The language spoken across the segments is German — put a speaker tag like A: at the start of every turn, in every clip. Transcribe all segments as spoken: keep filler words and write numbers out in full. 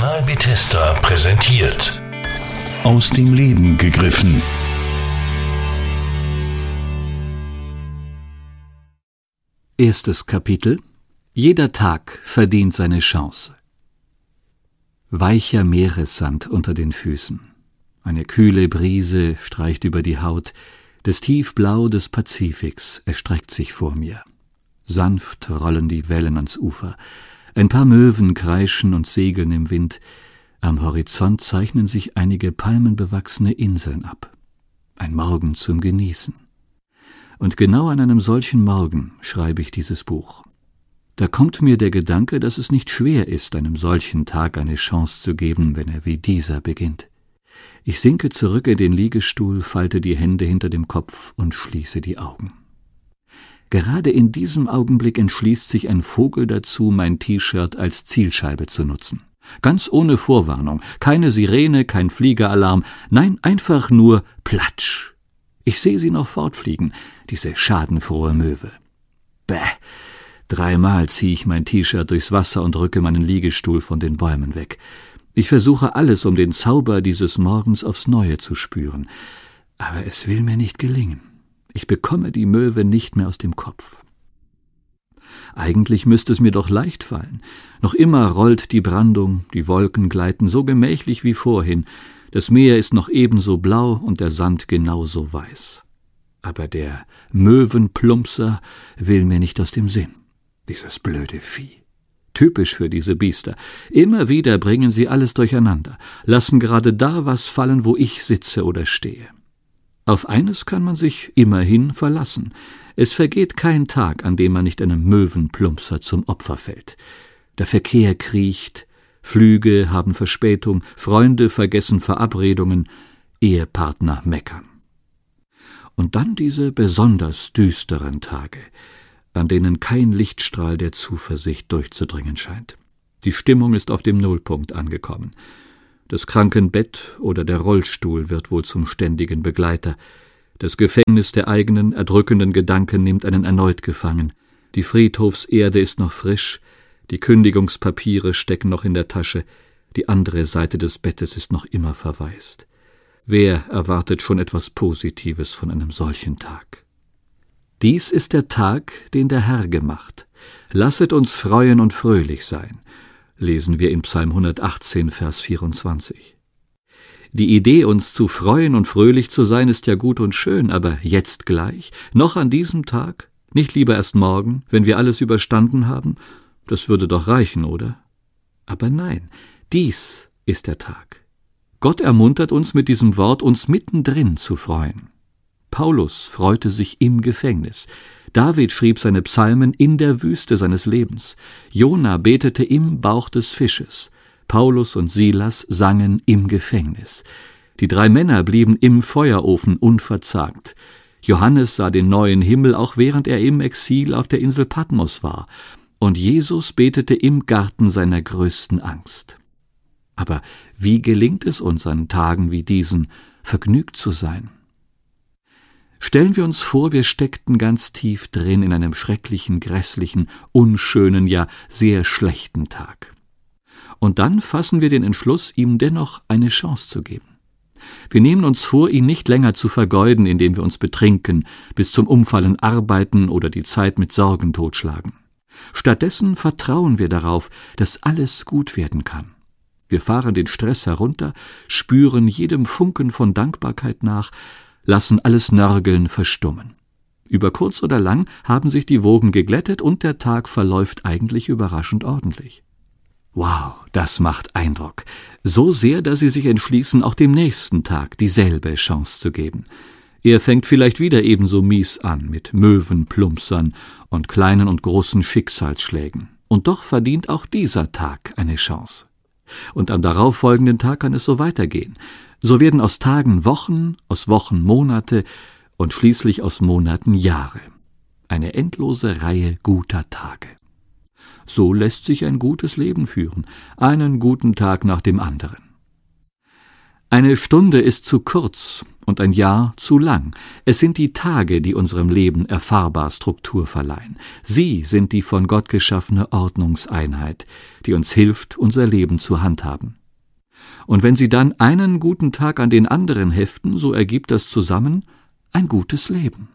A: Kanal Bethesda präsentiert. Aus dem Leben gegriffen.
B: Erstes Kapitel. Jeder Tag verdient seine Chance. Weicher Meeressand unter den Füßen. Eine kühle Brise streicht über die Haut. Das Tiefblau des Pazifiks erstreckt sich vor mir. Sanft rollen die Wellen ans Ufer. Ein paar Möwen kreischen und segeln im Wind. Am Horizont zeichnen sich einige palmenbewachsene Inseln ab. Ein Morgen zum Genießen. Und genau an einem solchen Morgen schreibe ich dieses Buch. Da kommt mir der Gedanke, dass es nicht schwer ist, einem solchen Tag eine Chance zu geben, wenn er wie dieser beginnt. Ich sinke zurück in den Liegestuhl, falte die Hände hinter dem Kopf und schließe die Augen. Gerade in diesem Augenblick entschließt sich ein Vogel dazu, mein T-Shirt als Zielscheibe zu nutzen. Ganz ohne Vorwarnung, keine Sirene, kein Fliegeralarm, nein, einfach nur Platsch. Ich sehe sie noch fortfliegen, diese schadenfrohe Möwe. Bäh, dreimal ziehe ich mein T-Shirt durchs Wasser und rücke meinen Liegestuhl von den Bäumen weg. Ich versuche alles, um den Zauber dieses Morgens aufs Neue zu spüren. Aber es will mir nicht gelingen. Ich bekomme die Möwe nicht mehr aus dem Kopf. Eigentlich müsste es mir doch leicht fallen. Noch immer rollt die Brandung, die Wolken gleiten so gemächlich wie vorhin. Das Meer ist noch ebenso blau und der Sand genauso weiß. Aber der Möwenplumpser will mir nicht aus dem Sinn. Dieses blöde Vieh. Typisch für diese Biester. Immer wieder bringen sie alles durcheinander, lassen gerade da was fallen, wo ich sitze oder stehe. Auf eines kann man sich immerhin verlassen. Es vergeht kein Tag, an dem man nicht einem Möwenplumpser zum Opfer fällt. Der Verkehr kriecht, Flüge haben Verspätung, Freunde vergessen Verabredungen, Ehepartner meckern. Und dann diese besonders düsteren Tage, an denen kein Lichtstrahl der Zuversicht durchzudringen scheint. Die Stimmung ist auf dem Nullpunkt angekommen. Das Krankenbett oder der Rollstuhl wird wohl zum ständigen Begleiter. Das Gefängnis der eigenen, erdrückenden Gedanken nimmt einen erneut gefangen. Die Friedhofserde ist noch frisch, die Kündigungspapiere stecken noch in der Tasche, die andere Seite des Bettes ist noch immer verwaist. Wer erwartet schon etwas Positives von einem solchen Tag? Dies ist der Tag, den der Herr gemacht. Lasset uns freuen und fröhlich sein, lesen wir in Psalm hundertachtzehn, Vers vierundzwanzig. Die Idee, uns zu freuen und fröhlich zu sein, ist ja gut und schön, aber jetzt gleich, noch an diesem Tag, nicht lieber erst morgen, wenn wir alles überstanden haben? Das würde doch reichen, oder? Aber nein, dies ist der Tag. Gott ermuntert uns mit diesem Wort, uns mittendrin zu freuen. Paulus freute sich im Gefängnis. David schrieb seine Psalmen in der Wüste seines Lebens. Jona betete im Bauch des Fisches. Paulus und Silas sangen im Gefängnis. Die drei Männer blieben im Feuerofen unverzagt. Johannes sah den neuen Himmel, auch während er im Exil auf der Insel Patmos war. Und Jesus betete im Garten seiner größten Angst. Aber wie gelingt es uns an Tagen wie diesen, vergnügt zu sein? Stellen wir uns vor, wir steckten ganz tief drin in einem schrecklichen, grässlichen, unschönen, ja sehr schlechten Tag. Und dann fassen wir den Entschluss, ihm dennoch eine Chance zu geben. Wir nehmen uns vor, ihn nicht länger zu vergeuden, indem wir uns betrinken, bis zum Umfallen arbeiten oder die Zeit mit Sorgen totschlagen. Stattdessen vertrauen wir darauf, dass alles gut werden kann. Wir fahren den Stress herunter, spüren jedem Funken von Dankbarkeit nach, lassen alles Nörgeln verstummen. Über kurz oder lang haben sich die Wogen geglättet und der Tag verläuft eigentlich überraschend ordentlich. Wow, das macht Eindruck. So sehr, dass Sie sich entschließen, auch dem nächsten Tag dieselbe Chance zu geben. Er fängt vielleicht wieder ebenso mies an, mit Möwenplumpsern und kleinen und großen Schicksalsschlägen. Und doch verdient auch dieser Tag eine Chance. Und am darauffolgenden Tag kann es so weitergehen. So werden aus Tagen Wochen, aus Wochen Monate und schließlich aus Monaten Jahre. Eine endlose Reihe guter Tage. So lässt sich ein gutes Leben führen, einen guten Tag nach dem anderen. Eine Stunde ist zu kurz und ein Jahr zu lang. Es sind die Tage, die unserem Leben erfahrbar Struktur verleihen. Sie sind die von Gott geschaffene Ordnungseinheit, die uns hilft, unser Leben zu handhaben. Und wenn Sie dann einen guten Tag an den anderen heften, so ergibt das zusammen ein gutes Leben.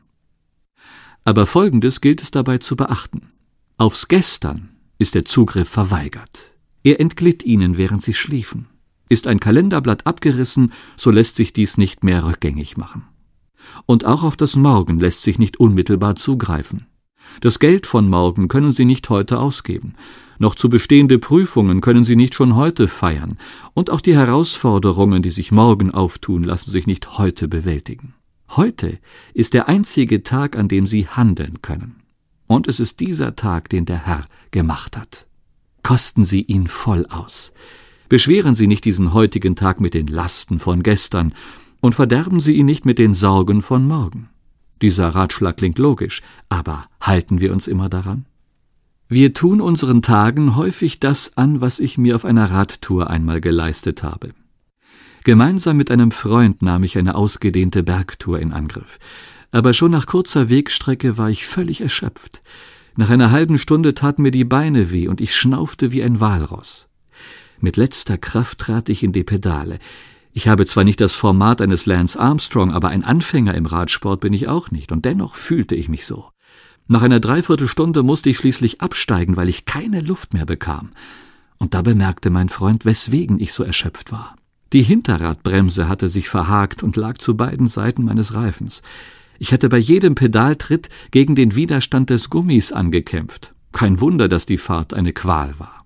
B: Aber Folgendes gilt es dabei zu beachten. Aufs Gestern ist der Zugriff verweigert. Er entglitt Ihnen, während Sie schliefen. Ist ein Kalenderblatt abgerissen, so lässt sich dies nicht mehr rückgängig machen. Und auch auf das Morgen lässt sich nicht unmittelbar zugreifen. Das Geld von morgen können Sie nicht heute ausgeben. Noch zu bestehende Prüfungen können Sie nicht schon heute feiern. Und auch die Herausforderungen, die sich morgen auftun, lassen sich nicht heute bewältigen. Heute ist der einzige Tag, an dem Sie handeln können. Und es ist dieser Tag, den der Herr gemacht hat. Kosten Sie ihn voll aus. Beschweren Sie nicht diesen heutigen Tag mit den Lasten von gestern und verderben Sie ihn nicht mit den Sorgen von morgen. Dieser Ratschlag klingt logisch, aber halten wir uns immer daran? Wir tun unseren Tagen häufig das an, was ich mir auf einer Radtour einmal geleistet habe. Gemeinsam mit einem Freund nahm ich eine ausgedehnte Bergtour in Angriff. Aber schon nach kurzer Wegstrecke war ich völlig erschöpft. Nach einer halben Stunde taten mir die Beine weh und ich schnaufte wie ein Walross. Mit letzter Kraft trat ich in die Pedale. Ich habe zwar nicht das Format eines Lance Armstrong, aber ein Anfänger im Radsport bin ich auch nicht, und dennoch fühlte ich mich so. Nach einer Dreiviertelstunde musste ich schließlich absteigen, weil ich keine Luft mehr bekam. Und da bemerkte mein Freund, weswegen ich so erschöpft war. Die Hinterradbremse hatte sich verhakt und lag zu beiden Seiten meines Reifens. Ich hatte bei jedem Pedaltritt gegen den Widerstand des Gummis angekämpft. Kein Wunder, dass die Fahrt eine Qual war.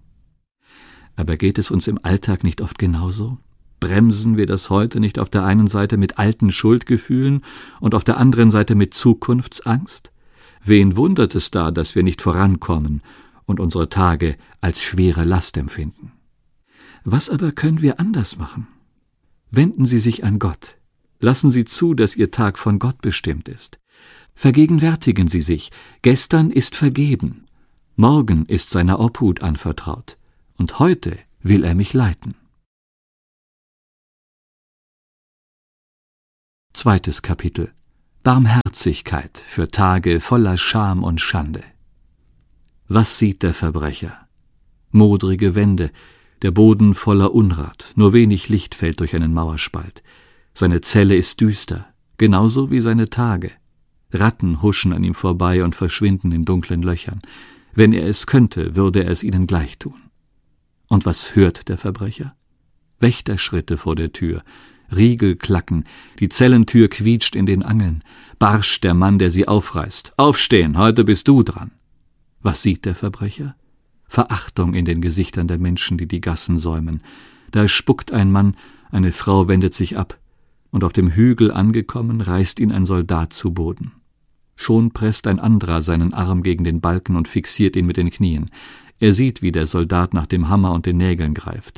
B: Aber geht es uns im Alltag nicht oft genauso? Bremsen wir das heute nicht auf der einen Seite mit alten Schuldgefühlen und auf der anderen Seite mit Zukunftsangst? Wen wundert es da, dass wir nicht vorankommen und unsere Tage als schwere Last empfinden? Was aber können wir anders machen? Wenden Sie sich an Gott. Lassen Sie zu, dass Ihr Tag von Gott bestimmt ist. Vergegenwärtigen Sie sich, gestern ist vergeben, morgen ist seiner Obhut anvertraut. Und heute will er mich leiten. Zweites Kapitel. Barmherzigkeit für Tage voller Scham und Schande. Was sieht der Verbrecher? Modrige Wände, der Boden voller Unrat, nur wenig Licht fällt durch einen Mauerspalt. Seine Zelle ist düster, genauso wie seine Tage. Ratten huschen an ihm vorbei und verschwinden in dunklen Löchern. Wenn er es könnte, würde er es ihnen gleich tun. Und was hört der Verbrecher? Wächterschritte vor der Tür, Riegel klacken, die Zellentür quietscht in den Angeln, barsch der Mann, der sie aufreißt. Aufstehen, heute bist du dran. Was sieht der Verbrecher? Verachtung in den Gesichtern der Menschen, die die Gassen säumen. Da spuckt ein Mann, eine Frau wendet sich ab, und auf dem Hügel angekommen, reißt ihn ein Soldat zu Boden. Schon presst ein anderer seinen Arm gegen den Balken und fixiert ihn mit den Knien. Er sieht, wie der Soldat nach dem Hammer und den Nägeln greift.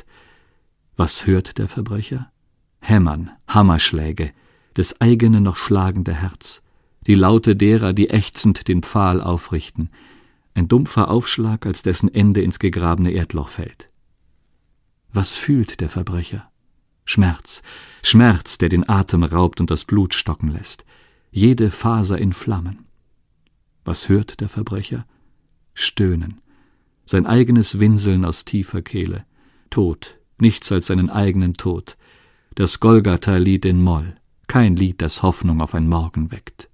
B: Was hört der Verbrecher? Hämmern, Hammerschläge, des eigenen noch schlagende Herz, die Laute derer, die ächzend den Pfahl aufrichten, ein dumpfer Aufschlag, als dessen Ende ins gegrabene Erdloch fällt. Was fühlt der Verbrecher? Schmerz, Schmerz, der den Atem raubt und das Blut stocken lässt, jede Faser in Flammen. Was hört der Verbrecher? Stöhnen, sein eigenes Winseln aus tiefer Kehle, Tod, nichts als seinen eigenen Tod, das Golgatha-Lied in Moll, kein Lied, das Hoffnung auf ein Morgen weckt.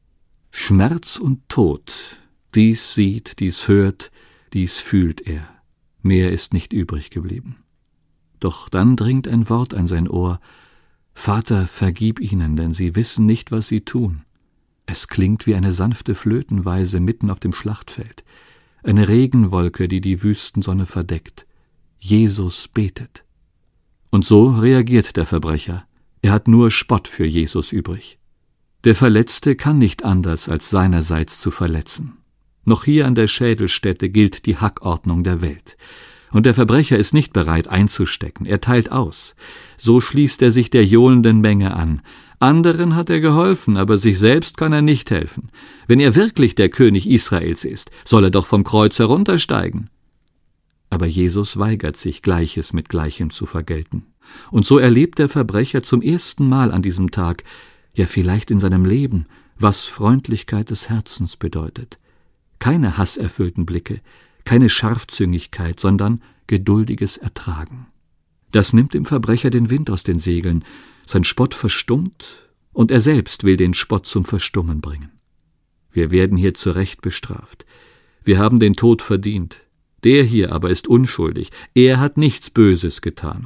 B: Schmerz und Tod, dies sieht, dies hört, dies fühlt er, mehr ist nicht übrig geblieben. Doch dann dringt ein Wort an sein Ohr: Vater, vergib ihnen, denn sie wissen nicht, was sie tun. Es klingt wie eine sanfte Flötenweise mitten auf dem Schlachtfeld, eine Regenwolke, die die Wüstensonne verdeckt. Jesus betet. Und so reagiert der Verbrecher. Er hat nur Spott für Jesus übrig. Der Verletzte kann nicht anders, als seinerseits zu verletzen. Noch hier an der Schädelstätte gilt die Hackordnung der Welt. Und der Verbrecher ist nicht bereit einzustecken, er teilt aus. So schließt er sich der johlenden Menge an. Anderen hat er geholfen, aber sich selbst kann er nicht helfen. Wenn er wirklich der König Israels ist, soll er doch vom Kreuz heruntersteigen. Aber Jesus weigert sich, Gleiches mit Gleichem zu vergelten. Und so erlebt der Verbrecher zum ersten Mal an diesem Tag, ja vielleicht in seinem Leben, was Freundlichkeit des Herzens bedeutet. Keine hasserfüllten Blicke, keine Scharfzüngigkeit, sondern geduldiges Ertragen. Das nimmt dem Verbrecher den Wind aus den Segeln, sein Spott verstummt, und er selbst will den Spott zum Verstummen bringen. Wir werden hier zu Recht bestraft. Wir haben den Tod verdient. Der hier aber ist unschuldig. Er hat nichts Böses getan.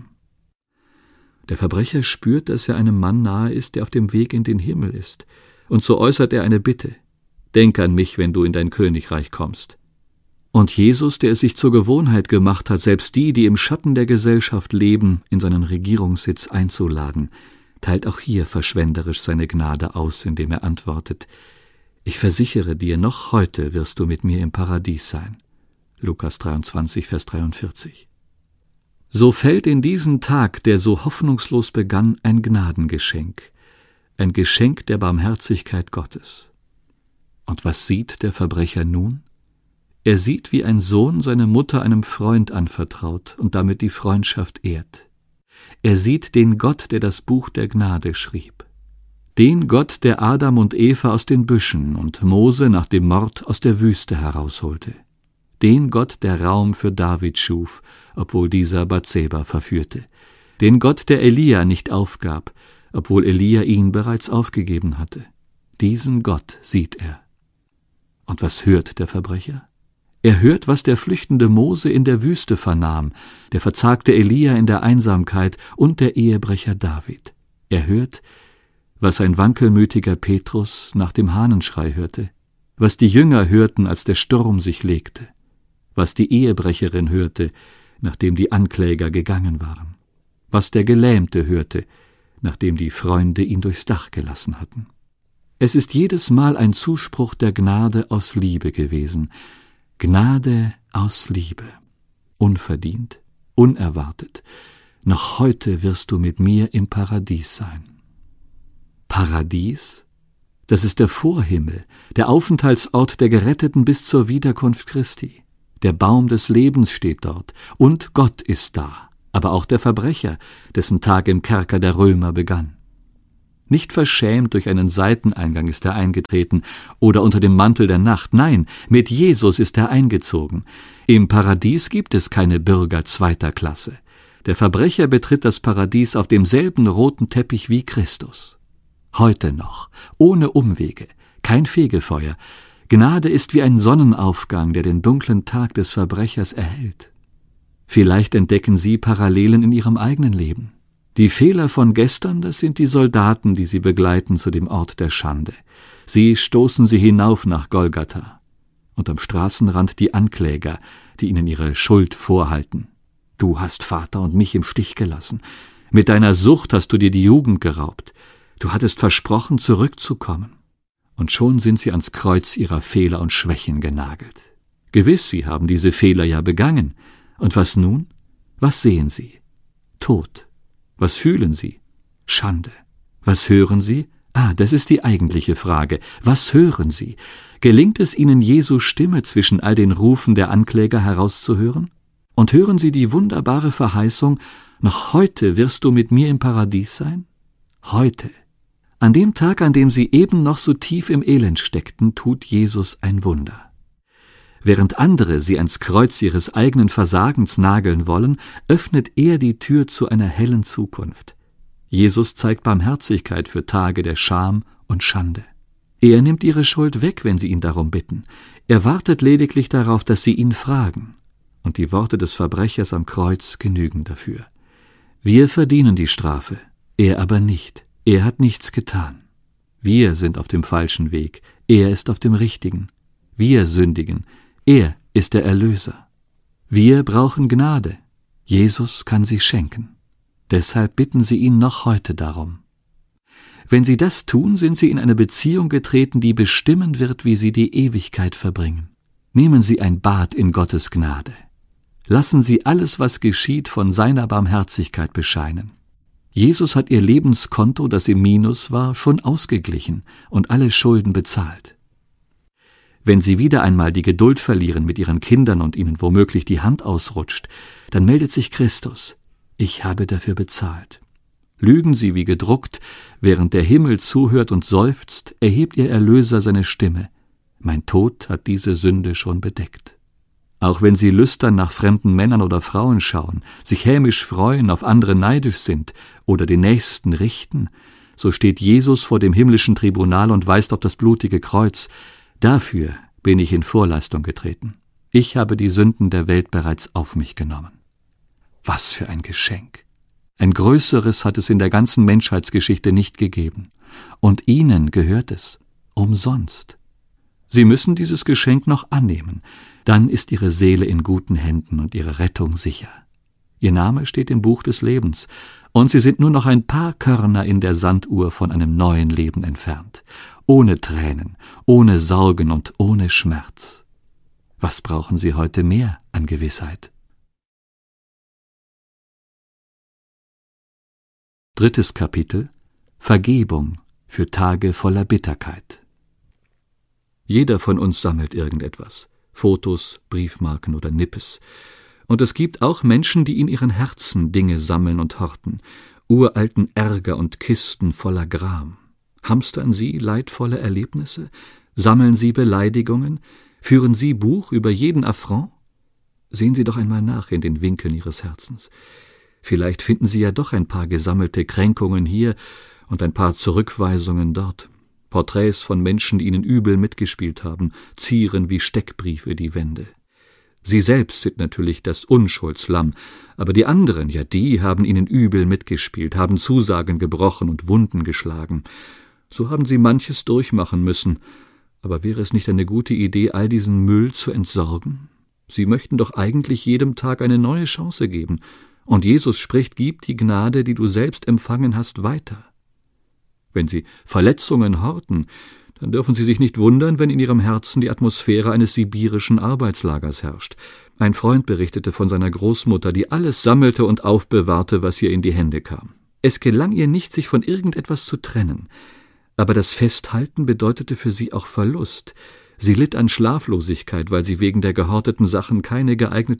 B: Der Verbrecher spürt, dass er einem Mann nahe ist, der auf dem Weg in den Himmel ist. Und so äußert er eine Bitte. Denk an mich, wenn du in dein Königreich kommst. Und Jesus, der es sich zur Gewohnheit gemacht hat, selbst die, die im Schatten der Gesellschaft leben, in seinen Regierungssitz einzuladen, teilt auch hier verschwenderisch seine Gnade aus, indem er antwortet: Ich versichere dir, noch heute wirst du mit mir im Paradies sein. Lukas dreiundzwanzig, Vers dreiundvierzig. So fällt in diesen Tag, der so hoffnungslos begann, ein Gnadengeschenk, ein Geschenk der Barmherzigkeit Gottes. Und was sieht der Verbrecher nun? Er sieht, wie ein Sohn seine Mutter einem Freund anvertraut und damit die Freundschaft ehrt. Er sieht den Gott, der das Buch der Gnade schrieb. Den Gott, der Adam und Eva aus den Büschen und Mose nach dem Mord aus der Wüste herausholte. Den Gott, der Raum für David schuf, obwohl dieser Bathseba verführte. Den Gott, der Elia nicht aufgab, obwohl Elia ihn bereits aufgegeben hatte. Diesen Gott sieht er. Und was hört der Verbrecher? Er hört, was der flüchtende Mose in der Wüste vernahm, der verzagte Elia in der Einsamkeit und der Ehebrecher David. Er hört, was ein wankelmütiger Petrus nach dem Hahnenschrei hörte, was die Jünger hörten, als der Sturm sich legte, was die Ehebrecherin hörte, nachdem die Ankläger gegangen waren, was der Gelähmte hörte, nachdem die Freunde ihn durchs Dach gelassen hatten. Es ist jedes Mal ein Zuspruch der Gnade aus Liebe gewesen, Gnade aus Liebe, unverdient, unerwartet. Noch heute wirst du mit mir im Paradies sein. Paradies? Das ist der Vorhimmel, der Aufenthaltsort der Geretteten bis zur Wiederkunft Christi. Der Baum des Lebens steht dort, und Gott ist da, aber auch der Verbrecher, dessen Tag im Kerker der Römer begann. Nicht verschämt durch einen Seiteneingang ist er eingetreten oder unter dem Mantel der Nacht, nein, mit Jesus ist er eingezogen. Im Paradies gibt es keine Bürger zweiter Klasse. Der Verbrecher betritt das Paradies auf demselben roten Teppich wie Christus. Heute noch, ohne Umwege, kein Fegefeuer. Gnade ist wie ein Sonnenaufgang, der den dunklen Tag des Verbrechers erhellt. Vielleicht entdecken Sie Parallelen in Ihrem eigenen Leben. Die Fehler von gestern, das sind die Soldaten, die Sie begleiten zu dem Ort der Schande. Sie stoßen Sie hinauf nach Golgatha. Und am Straßenrand die Ankläger, die Ihnen ihre Schuld vorhalten. Du hast Vater und mich im Stich gelassen. Mit deiner Sucht hast du dir die Jugend geraubt. Du hattest versprochen, zurückzukommen. Und schon sind Sie ans Kreuz ihrer Fehler und Schwächen genagelt. Gewiss, Sie haben diese Fehler ja begangen. Und was nun? Was sehen Sie? Tod. Was fühlen Sie? Schande. Was hören Sie? Ah, das ist die eigentliche Frage. Was hören Sie? Gelingt es Ihnen, Jesu Stimme zwischen all den Rufen der Ankläger herauszuhören? Und hören Sie die wunderbare Verheißung, noch heute wirst du mit mir im Paradies sein? Heute. An dem Tag, an dem Sie eben noch so tief im Elend steckten, tut Jesus ein Wunder. Während andere sie ans Kreuz ihres eigenen Versagens nageln wollen, öffnet er die Tür zu einer hellen Zukunft. Jesus zeigt Barmherzigkeit für Tage der Scham und Schande. Er nimmt ihre Schuld weg, wenn sie ihn darum bitten. Er wartet lediglich darauf, dass sie ihn fragen. Und die Worte des Verbrechers am Kreuz genügen dafür. Wir verdienen die Strafe, er aber nicht. Er hat nichts getan. Wir sind auf dem falschen Weg, er ist auf dem richtigen. Wir sündigen, er ist der Erlöser. Wir brauchen Gnade. Jesus kann sie schenken. Deshalb bitten Sie ihn noch heute darum. Wenn Sie das tun, sind Sie in eine Beziehung getreten, die bestimmen wird, wie Sie die Ewigkeit verbringen. Nehmen Sie ein Bad in Gottes Gnade. Lassen Sie alles, was geschieht, von seiner Barmherzigkeit bescheinen. Jesus hat Ihr Lebenskonto, das im Minus war, schon ausgeglichen und alle Schulden bezahlt. Wenn Sie wieder einmal die Geduld verlieren mit Ihren Kindern und ihnen womöglich die Hand ausrutscht, dann meldet sich Christus: Ich habe dafür bezahlt. Lügen Sie wie gedruckt, während der Himmel zuhört und seufzt, erhebt Ihr Erlöser seine Stimme: Mein Tod hat diese Sünde schon bedeckt. Auch wenn Sie lüstern nach fremden Männern oder Frauen schauen, sich hämisch freuen, auf andere neidisch sind oder den Nächsten richten, so steht Jesus vor dem himmlischen Tribunal und weist auf das blutige Kreuz: Dafür bin ich in Vorleistung getreten. Ich habe die Sünden der Welt bereits auf mich genommen. Was für ein Geschenk! Ein größeres hat es in der ganzen Menschheitsgeschichte nicht gegeben. Und Ihnen gehört es, umsonst. Sie müssen dieses Geschenk noch annehmen, dann ist Ihre Seele in guten Händen und Ihre Rettung sicher. Ihr Name steht im Buch des Lebens, und Sie sind nur noch ein paar Körner in der Sanduhr von einem neuen Leben entfernt. Ohne Tränen, ohne Sorgen und ohne Schmerz. Was brauchen Sie heute mehr an Gewissheit? Drittes Kapitel: Vergebung für Tage voller Bitterkeit. Jeder von uns sammelt irgendetwas: Fotos, Briefmarken oder Nippes. Und es gibt auch Menschen, die in ihren Herzen Dinge sammeln und horten, uralten Ärger und Kisten voller Gram. Hamstern Sie leidvolle Erlebnisse? Sammeln Sie Beleidigungen? Führen Sie Buch über jeden Affront? Sehen Sie doch einmal nach in den Winkeln Ihres Herzens. Vielleicht finden Sie ja doch ein paar gesammelte Kränkungen hier und ein paar Zurückweisungen dort. Porträts von Menschen, die Ihnen übel mitgespielt haben, zieren wie Steckbriefe die Wände. Sie selbst sind natürlich das Unschuldslamm, aber die anderen, ja, die haben Ihnen übel mitgespielt, haben Zusagen gebrochen und Wunden geschlagen. So haben Sie manches durchmachen müssen, aber wäre es nicht eine gute Idee, all diesen Müll zu entsorgen? Sie möchten doch eigentlich jedem Tag eine neue Chance geben, und Jesus spricht: Gib die Gnade, die du selbst empfangen hast, weiter. Wenn Sie Verletzungen horten, dann dürfen Sie sich nicht wundern, wenn in Ihrem Herzen die Atmosphäre eines sibirischen Arbeitslagers herrscht. Ein Freund berichtete von seiner Großmutter, die alles sammelte und aufbewahrte, was ihr in die Hände kam. Es gelang ihr nicht, sich von irgendetwas zu trennen, aber das Festhalten bedeutete für sie auch Verlust. Sie litt an Schlaflosigkeit, weil sie wegen der gehorteten Sachen keine geeignete